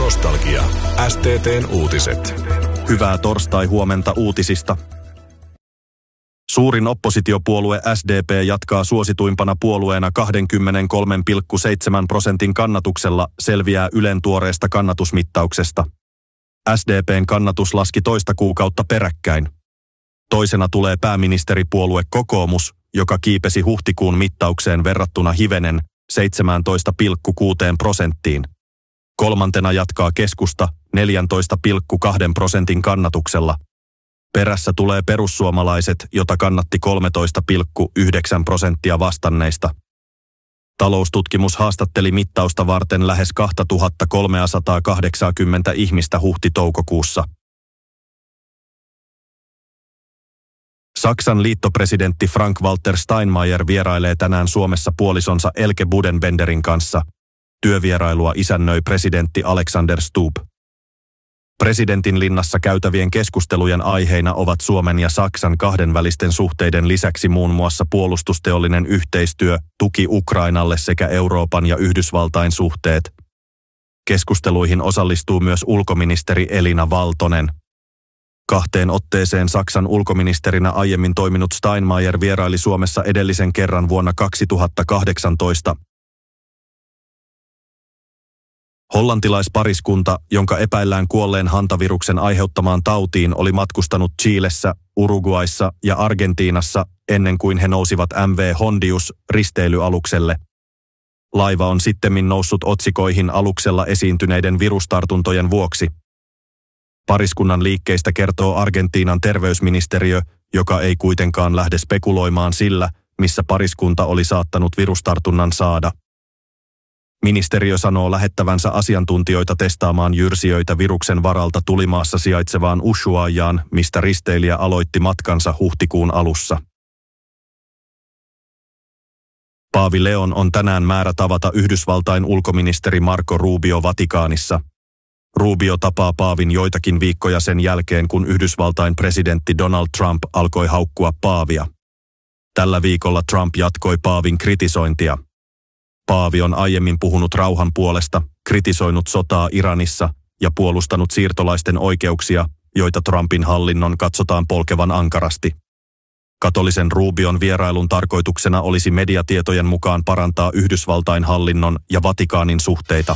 Nostalgia. STT:n uutiset. Hyvää torstai-huomenta uutisista. Suurin oppositiopuolue SDP jatkaa suosituimpana puolueena 23,7% kannatuksella, selviää Ylen tuoreesta kannatusmittauksesta. SDPn kannatus laski toista kuukautta peräkkäin. Toisena tulee pääministeripuolue Kokoomus, joka kiipesi huhtikuun mittaukseen verrattuna hivenen 17,6%. Kolmantena jatkaa Keskusta 14,2% kannatuksella. Perässä tulee perussuomalaiset, jota kannatti 13,9% vastanneista. Taloustutkimus haastatteli mittausta varten lähes 2380 ihmistä huhti-toukokuussa. Saksan liittopresidentti Frank-Walter Steinmeier vierailee tänään Suomessa puolisonsa Elke Budenbenderin kanssa. Työvierailua isännöi presidentti Alexander Stubb. Presidentin linnassa käytävien keskustelujen aiheina ovat Suomen ja Saksan kahdenvälisten suhteiden lisäksi muun muassa puolustusteollinen yhteistyö, tuki Ukrainalle sekä Euroopan ja Yhdysvaltain suhteet. Keskusteluihin osallistuu myös ulkoministeri Elina Valtonen. 2 otteeseen Saksan ulkoministerinä aiemmin toiminut Steinmeier vieraili Suomessa edellisen kerran vuonna 2018. Hollantilaispariskunta, jonka epäillään kuolleen hantaviruksen aiheuttamaan tautiin, oli matkustanut Chilessä, Uruguayssa ja Argentiinassa ennen kuin he nousivat MV Hondius risteilyalukselle. Laiva on sittemmin noussut otsikoihin aluksella esiintyneiden virustartuntojen vuoksi. Pariskunnan liikkeistä kertoo Argentiinan terveysministeriö, joka ei kuitenkaan lähde spekuloimaan sillä, missä pariskunta oli saattanut virustartunnan saada. Ministeriö sanoo lähettävänsä asiantuntijoita testaamaan jyrsijöitä viruksen varalta tulimaassa sijaitsevaan Ushuaiaan, mistä risteilijä aloitti matkansa huhtikuun alussa. Paavi Leon on tänään määrä tavata Yhdysvaltain ulkoministeri Marco Rubio Vatikaanissa. Rubio tapaa paavin joitakin viikkoja sen jälkeen, kun Yhdysvaltain presidentti Donald Trump alkoi haukkua paavia. Tällä viikolla Trump jatkoi paavin kritisointia. Paavi on aiemmin puhunut rauhan puolesta, kritisoinut sotaa Iranissa ja puolustanut siirtolaisten oikeuksia, joita Trumpin hallinnon katsotaan polkevan ankarasti. Katolisen Rubion vierailun tarkoituksena olisi mediatietojen mukaan parantaa Yhdysvaltain hallinnon ja Vatikaanin suhteita.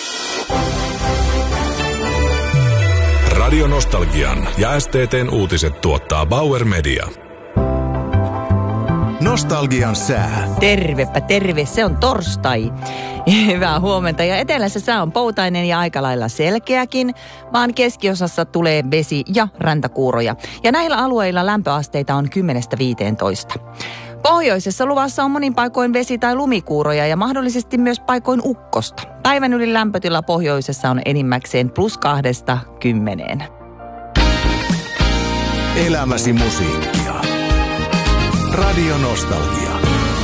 Radio Nostalgian ja STT:n uutiset tuottaa Bauer Media. Nostalgian sää. Tervepä terve, se on torstai. Hyvää huomenta ja etelässä sää on poutainen ja aika lailla selkeäkin. Maan keskiosassa tulee vesi- ja räntäkuuroja. Ja näillä alueilla lämpöasteita on 10–15. Pohjoisessa luvassa on monin paikoin vesi- tai lumikuuroja ja mahdollisesti myös paikoin ukkosta. Päivän yli lämpötila pohjoisessa on enimmäkseen +2–10. Elämäsi musiikkia. Radio Nostalgia.